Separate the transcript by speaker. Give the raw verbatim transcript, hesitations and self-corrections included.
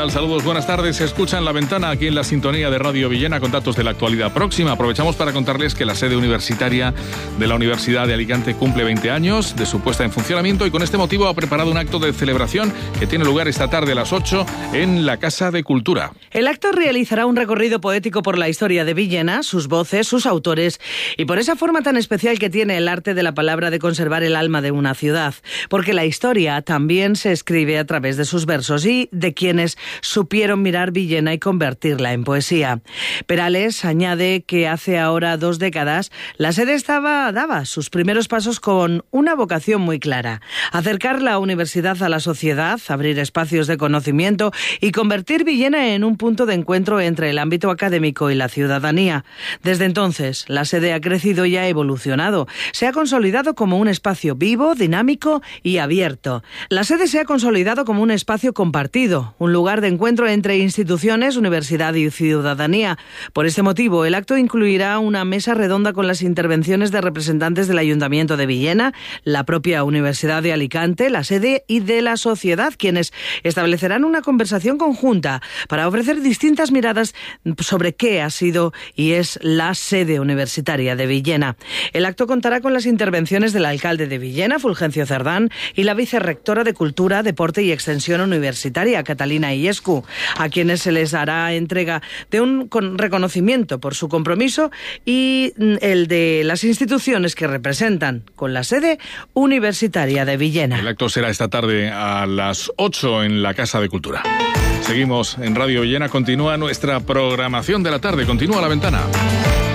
Speaker 1: tal? Saludos, buenas tardes. Se escucha en La Ventana, aquí en la sintonía de Radio Villena, con datos de la actualidad próxima. Aprovechamos para contarles que la sede universitaria de la Universidad de Alicante cumple veinte años de su puesta en funcionamiento y con este motivo ha preparado un acto de celebración que tiene lugar esta tarde a las ocho en la Casa de Cultura.
Speaker 2: El acto realizará un recorrido poético por la historia de Villena, sus voces, sus autores y por esa forma tan especial que tiene el arte de la palabra de conservar el alma de una ciudad. Porque la historia también se escribe a través de sus versos y de quienes supieron mirar Villena y convertirla en poesía. Perales añade que hace ahora dos décadas la sede estaba, daba sus primeros pasos con una vocación muy clara: acercar la universidad a la sociedad, abrir espacios de conocimiento y convertir Villena en un punto de encuentro entre el ámbito académico y la ciudadanía. Desde entonces, la sede ha crecido y ha evolucionado. Se ha consolidado como un espacio vivo, dinámico y abierto. La sede se ha consolidado como un espacio compartido, un lugar de encuentro entre instituciones, universidad y ciudadanía. Por este motivo, el acto incluirá una mesa redonda con las intervenciones de representantes del Ayuntamiento de Villena, la propia Universidad de Alicante, la sede y de la sociedad, quienes establecerán una conversación conjunta para ofrecer distintas miradas sobre qué ha sido y es la sede universitaria de Villena. El acto contará con las intervenciones del alcalde de Villena, Fulgencio Cerdán, y la vicerrectora de Cultura, Deporte y Extensión Universitaria, Catalina Illescu, a quienes se les hará entrega de un reconocimiento por su compromiso y el de las instituciones que representan con la sede universitaria de Villena.
Speaker 1: El acto será esta tarde a las ocho en la Casa de Cultura. Seguimos en Radio Villena, continúa nuestra programación de la tarde, continúa La Ventana.